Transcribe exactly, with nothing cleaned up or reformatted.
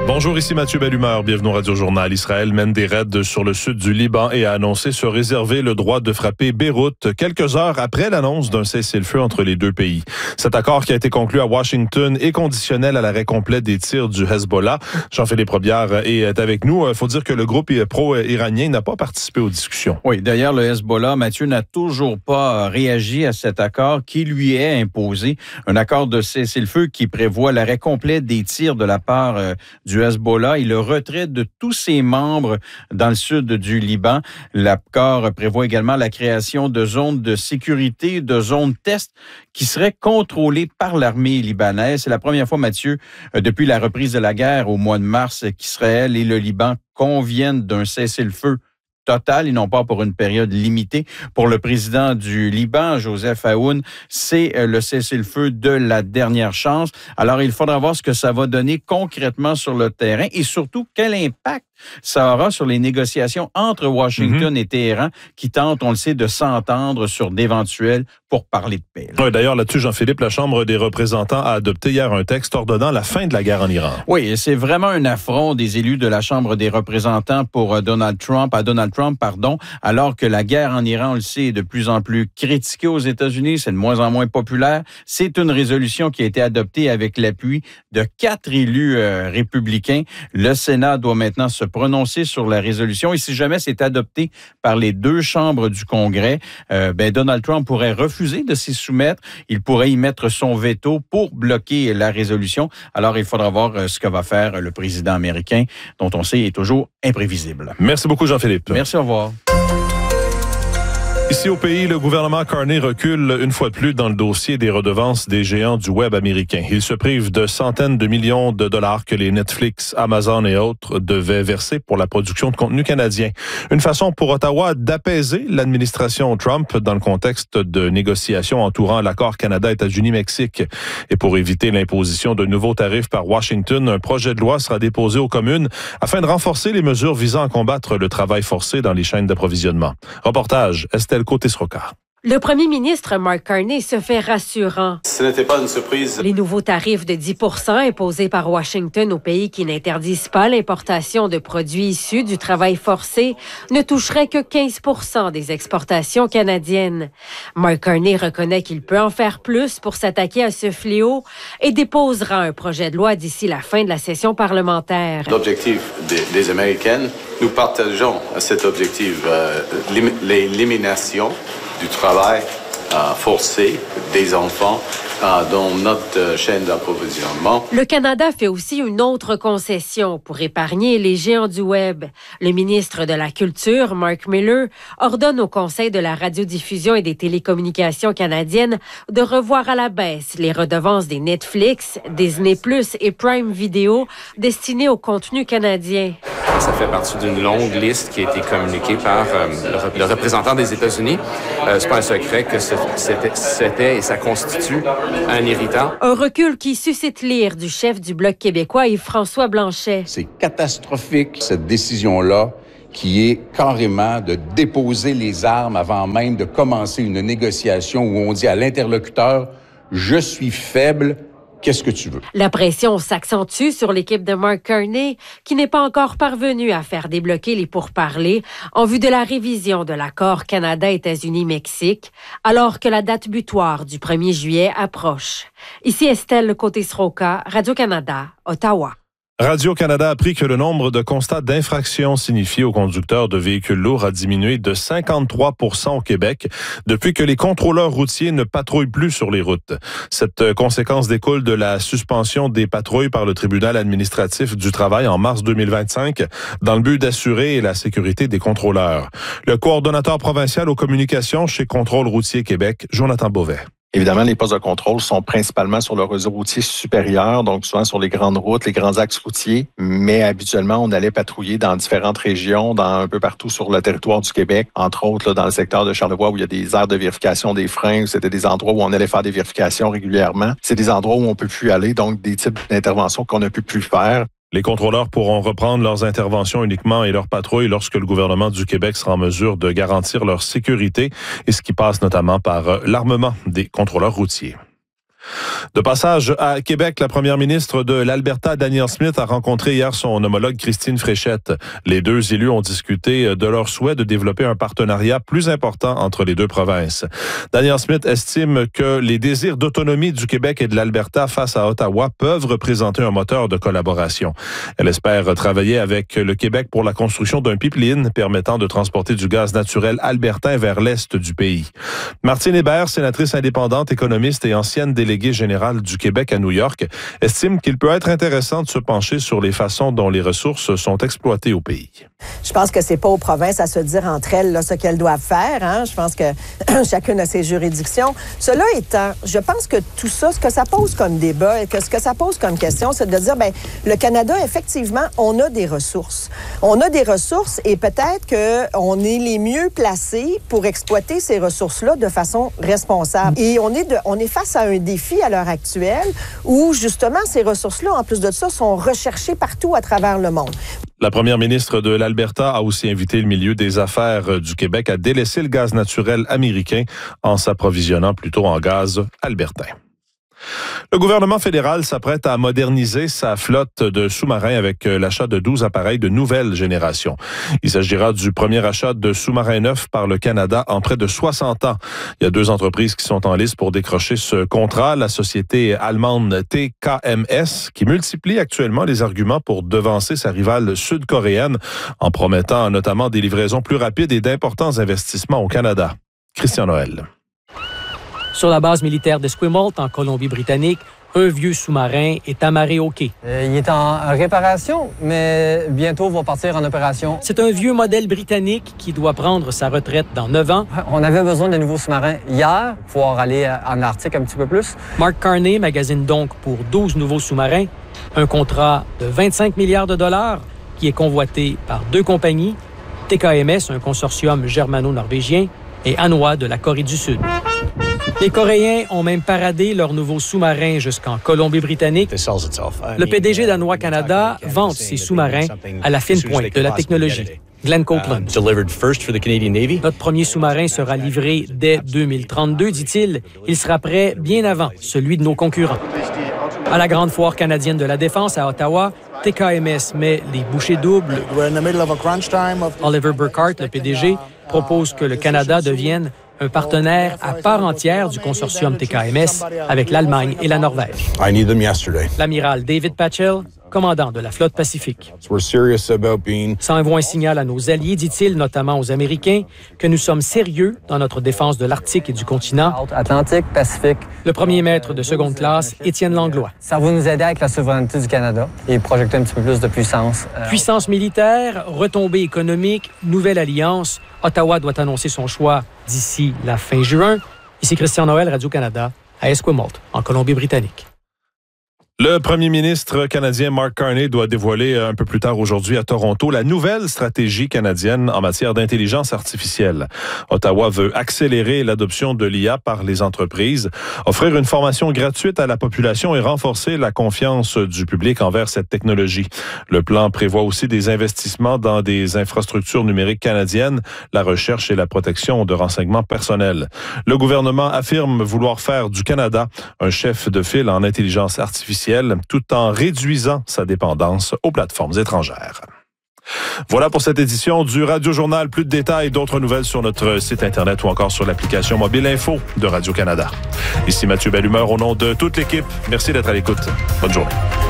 Bonjour, ici Mathieu Bellumeur. Bienvenue au Radio Journal. Israël mène des raids sur le sud du Liban et a annoncé se réserver le droit de frapper Beyrouth quelques heures après l'annonce d'un cessez-le-feu entre les deux pays. Cet accord qui a été conclu à Washington est conditionnel à l'arrêt complet des tirs du Hezbollah. Jean-Philippe Robillard est avec nous. Il faut dire que le groupe pro-iranien n'a pas participé aux discussions. Oui, d'ailleurs, le Hezbollah, Mathieu, n'a toujours pas réagi à cet accord qui lui est imposé. Un accord de cessez-le-feu qui prévoit l'arrêt complet des tirs de la part euh, du Hezbollah et le retrait de tous ses membres dans le sud du Liban. L'accord prévoit également la création de zones de sécurité, de zones test qui seraient contrôlées par l'armée libanaise. C'est la première fois, Mathieu, depuis la reprise de la guerre au mois de mars, qu'Israël et le Liban conviennent d'un cessez-le-feu total et non pas pour une période limitée. Pour le président du Liban, Joseph Aoun, c'est le cessez-le-feu de la dernière chance. Alors, il faudra voir ce que ça va donner concrètement sur le terrain et surtout quel impact ça aura sur les négociations entre Washington mm-hmm. et Téhéran qui tentent, on le sait, de s'entendre sur d'éventuels pourparlers de paix. Oui, d'ailleurs, là-dessus, Jean-Philippe, la Chambre des représentants a adopté hier un texte ordonnant la fin de la guerre en Iran. Oui, c'est vraiment un affront des élus de la Chambre des représentants pour Donald Trump, à Donald Trump, pardon, alors que la guerre en Iran, on le sait, est de plus en plus critiquée aux États-Unis, c'est de moins en moins populaire. C'est une résolution qui a été adoptée avec l'appui de quatre élus euh, républicains. Le Sénat doit maintenant se prononcer sur la résolution et si jamais c'est adopté par les deux chambres du Congrès, euh, ben Donald Trump pourrait refuser de s'y soumettre. Il pourrait y mettre son veto pour bloquer la résolution. Alors, il faudra voir euh, ce que va faire le président américain, dont on sait est toujours imprévisible. Merci beaucoup, Jean-Philippe. Merci, au revoir. Ici au pays, le gouvernement Carney recule une fois de plus dans le dossier des redevances des géants du web américain. Il se prive de centaines de millions de dollars que les Netflix, Amazon et autres devaient verser pour la production de contenu canadien. Une façon pour Ottawa d'apaiser l'administration Trump dans le contexte de négociations entourant l'accord Canada-États-Unis-Mexique. Et pour éviter l'imposition de nouveaux tarifs par Washington, un projet de loi sera déposé aux communes afin de renforcer les mesures visant à combattre le travail forcé dans les chaînes d'approvisionnement. Reportage, Estelle Côté-Sroca. Le premier ministre Mark Carney se fait rassurant. Ce n'était pas une surprise. Les nouveaux tarifs de dix pour cent imposés par Washington aux pays qui n'interdisent pas l'importation de produits issus du travail forcé ne toucheraient que quinze pour cent des exportations canadiennes. Mark Carney reconnaît qu'il peut en faire plus pour s'attaquer à ce fléau et déposera un projet de loi d'ici la fin de la session parlementaire. L'objectif des, des Américaines, nous partageons cet objectif, euh, l'élimination du travail euh, forcé des enfants euh, dans notre euh, chaîne d'approvisionnement. Le Canada fait aussi une autre concession pour épargner les géants du Web. Le ministre de la Culture, Mark Miller, ordonne au Conseil de la radiodiffusion et des télécommunications canadiennes de revoir à la baisse les redevances des Netflix, Disney plus et Prime Video destinées au contenu canadien. Ça fait partie d'une longue liste qui a été communiquée par euh, le, le représentant des États-Unis. Euh, c'est pas un secret que c'était, c'était et ça constitue un irritant. Un recul qui suscite l'ire du chef du Bloc québécois, Yves-François Blanchet. C'est catastrophique, cette décision-là, qui est carrément de déposer les armes avant même de commencer une négociation où on dit à l'interlocuteur « Je suis faible ». Qu'est-ce que tu veux? La pression s'accentue sur l'équipe de Mark Carney, qui n'est pas encore parvenue à faire débloquer les pourparlers en vue de la révision de l'accord Canada-États-Unis-Mexique, alors que la date butoir du premier juillet approche. Ici Estelle Côté-Sroca, Radio-Canada, Ottawa. Radio-Canada a appris que le nombre de constats d'infractions signifiés aux conducteurs de véhicules lourds a diminué de cinquante-trois pour cent au Québec depuis que les contrôleurs routiers ne patrouillent plus sur les routes. Cette conséquence découle de la suspension des patrouilles par le tribunal administratif du travail en mars deux mille vingt-cinq dans le but d'assurer la sécurité des contrôleurs. Le coordonnateur provincial aux communications chez Contrôle routier Québec, Jonathan Beauvais. Évidemment, les postes de contrôle sont principalement sur le réseau routier supérieur, donc souvent sur les grandes routes, les grands axes routiers, mais habituellement, on allait patrouiller dans différentes régions, dans un peu partout sur le territoire du Québec, entre autres là, dans le secteur de Charlevoix où il y a des aires de vérification des freins, où c'était des endroits où on allait faire des vérifications régulièrement. C'est des endroits où on peut plus aller, donc des types d'interventions qu'on ne peut plus faire. Les contrôleurs pourront reprendre leurs interventions uniquement et leurs patrouilles lorsque le gouvernement du Québec sera en mesure de garantir leur sécurité, et ce qui passe notamment par l'armement des contrôleurs routiers. De passage à Québec, la première ministre de l'Alberta, Danielle Smith, a rencontré hier son homologue Christine Fréchette. Les deux élus ont discuté de leur souhait de développer un partenariat plus important entre les deux provinces. Danielle Smith estime que les désirs d'autonomie du Québec et de l'Alberta face à Ottawa peuvent représenter un moteur de collaboration. Elle espère travailler avec le Québec pour la construction d'un pipeline permettant de transporter du gaz naturel albertain vers l'est du pays. Martine Hébert, sénatrice indépendante, économiste et ancienne déléguée générale du Québec à New York, estime qu'il peut être intéressant de se pencher sur les façons dont les ressources sont exploitées au pays. Je pense que c'est pas aux provinces à se dire entre elles là, ce qu'elles doivent faire. Hein? Je pense que chacune a ses juridictions. Cela étant, je pense que tout ça, ce que ça pose comme débat et que ce que ça pose comme question, c'est de dire, ben le Canada, effectivement, on a des ressources. On a des ressources et peut-être qu'on est les mieux placés pour exploiter ces ressources-là de façon responsable. Et on est, de, on est face à un défi à l'heure actuelle où, justement, ces ressources-là, en plus de ça, sont recherchées partout à travers le monde. La première ministre de l'Alberta a aussi invité le milieu des affaires du Québec à délaisser le gaz naturel américain en s'approvisionnant plutôt en gaz albertain. Le gouvernement fédéral s'apprête à moderniser sa flotte de sous-marins avec l'achat de douze appareils de nouvelle génération. Il s'agira du premier achat de sous-marins neufs par le Canada en près de soixante ans. Il y a deux entreprises qui sont en liste pour décrocher ce contrat. La société allemande T K M S, qui multiplie actuellement les arguments pour devancer sa rivale sud-coréenne en promettant notamment des livraisons plus rapides et d'importants investissements au Canada. Christian Noël. Sur la base militaire d'Esquimalt, en Colombie-Britannique, un vieux sous-marin est amarré au quai. Euh, il est en réparation, mais bientôt va partir en opération. C'est un vieux modèle britannique qui doit prendre sa retraite dans neuf ans. On avait besoin de nouveaux sous-marins hier, pour pouvoir aller en Arctique un petit peu plus. Mark Carney magasine donc pour douze nouveaux sous-marins un contrat de vingt-cinq milliards de dollars qui est convoité par deux compagnies, T K M S, un consortium germano-norvégien, et Hanwha de la Corée du Sud. Les Coréens ont même paradé leur nouveau sous-marin jusqu'en Colombie-Britannique. Le P D G d'Hanwha Canada vante ses sous-marins à la fine pointe de la technologie. Glenn Copeland. Notre premier sous-marin sera livré dès deux mille trente-deux, dit-il. Il sera prêt bien avant celui de nos concurrents. À la grande foire canadienne de la défense à Ottawa, T K M S met les bouchées doubles. Oliver Burkhart, le P D G, propose que le Canada devienne un partenaire à part entière du consortium T K M S avec l'Allemagne et la Norvège. L'amiral David Patchell, commandant de la flotte Pacifique. Ça envoie un signal à nos alliés, dit-il, notamment aux Américains, que nous sommes sérieux dans notre défense de l'Arctique et du continent. Atlantique, Pacifique. Le premier maître de seconde classe, Étienne Langlois. Ça va nous aider avec la souveraineté du Canada et projeter un petit peu plus de puissance. Puissance militaire, retombée économique, nouvelle alliance. Ottawa doit annoncer son choix d'ici la fin juin. Ici Christian Noël, Radio-Canada, à Esquimalt, en Colombie-Britannique. Le premier ministre canadien Mark Carney doit dévoiler un peu plus tard aujourd'hui à Toronto la nouvelle stratégie canadienne en matière d'intelligence artificielle. Ottawa veut accélérer l'adoption de l'I A par les entreprises, offrir une formation gratuite à la population et renforcer la confiance du public envers cette technologie. Le plan prévoit aussi des investissements dans des infrastructures numériques canadiennes, la recherche et la protection de renseignements personnels. Le gouvernement affirme vouloir faire du Canada un chef de file en intelligence artificielle, tout en réduisant sa dépendance aux plateformes étrangères. Voilà pour cette édition du Radio Journal. Plus de détails, d'autres nouvelles sur notre site Internet ou encore sur l'application mobile info de Radio-Canada. Ici Mathieu Bellumeur au nom de toute l'équipe. Merci d'être à l'écoute. Bonne journée.